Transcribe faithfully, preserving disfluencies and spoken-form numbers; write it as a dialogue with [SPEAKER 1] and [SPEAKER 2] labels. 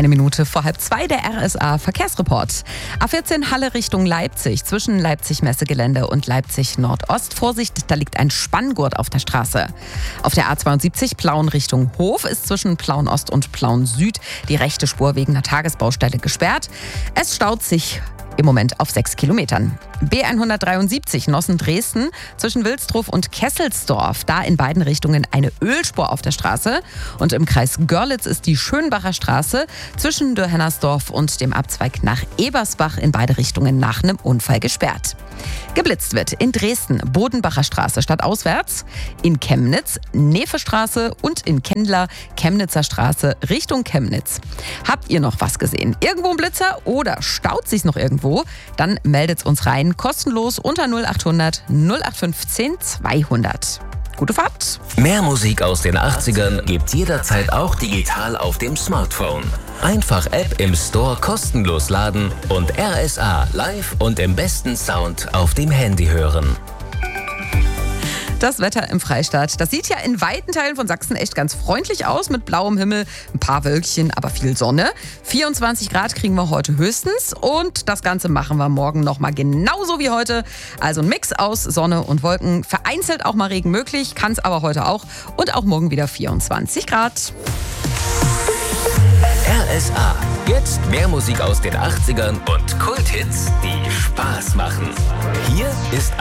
[SPEAKER 1] Eine Minute vor halb zwei der R S A Verkehrsreport. A vierzehn Halle Richtung Leipzig, zwischen Leipzig-Messegelände und Leipzig-Nordost. Vorsicht, da liegt ein Spanngurt auf der Straße. Auf der A zweiundsiebzig Plauen Richtung Hof ist zwischen Plauen Ost und Plauen Süd die rechte Spur wegen einer Tagesbaustelle gesperrt. Es staut sich im Moment auf sechs Kilometern. B hundertdreiundsiebzig Nossen-Dresden zwischen Wilsdruf und Kesselsdorf. Da in beiden Richtungen eine Ölspur auf der Straße. Und im Kreis Görlitz ist die Schönbacher Straße zwischen Dürr-Hennersdorf und dem Abzweig nach Ebersbach in beide Richtungen nach einem Unfall gesperrt. Geblitzt wird in Dresden Bodenbacher Straße stadtauswärts, in Chemnitz Nefe-Straße und in Kendler Chemnitzer Straße Richtung Chemnitz. Habt ihr noch was gesehen? Irgendwo ein Blitzer oder staut sich noch irgendwo? Dann meldet's uns rein, kostenlos unter null acht hundert null acht fünfzehn zweihundert. Gute Fahrt!
[SPEAKER 2] Mehr Musik aus den achtzigern gibt's jederzeit auch digital auf dem Smartphone. Einfach App im Store kostenlos laden und R S A live und im besten Sound auf dem Handy hören.
[SPEAKER 1] Das Wetter im Freistaat, das sieht ja in weiten Teilen von Sachsen echt ganz freundlich aus, mit blauem Himmel, ein paar Wölkchen, aber viel Sonne. vierundzwanzig Grad kriegen wir heute höchstens und das Ganze machen wir morgen nochmal genauso wie heute. Also ein Mix aus Sonne und Wolken, vereinzelt auch mal Regen möglich, kann es aber heute auch und auch morgen wieder vierundzwanzig Grad.
[SPEAKER 2] R S A, jetzt mehr Musik aus den achtzigern und Kulthits, die Spaß machen. Hier ist